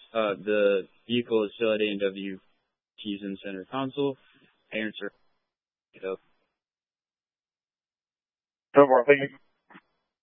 The vehicle is still at A&W Keys Center Console. Parents are, No more. Thank you.